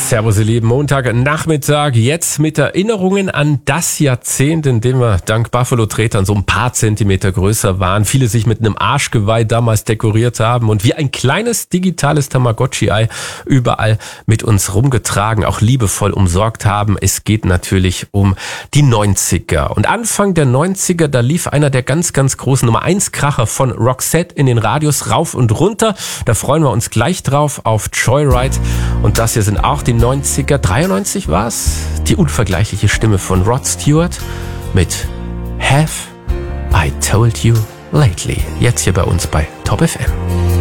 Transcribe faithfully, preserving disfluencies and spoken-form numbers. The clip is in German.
Servus, ihr Lieben. Montag, Nachmittag, jetzt mit Erinnerungen an das Jahrzehnt, in dem wir dank Buffalo-Tretern so ein paar Zentimeter größer waren, viele sich mit einem Arschgeweih damals dekoriert haben und wie ein kleines digitales Tamagotchi-Ei überall mit uns rumgetragen, auch liebevoll umsorgt haben. Es geht natürlich um die neunziger. Und Anfang der neunziger, da lief einer der ganz, ganz großen Nummer eins Kracher von Roxette in den Radios rauf und runter. Da freuen wir uns gleich drauf auf Joyride. Und das hier sind auch die neunziger. dreiundneunzig war's? Die unvergleichliche Stimme von Rod Stewart mit Have I Told You Lately? Jetzt hier bei uns bei Top F M.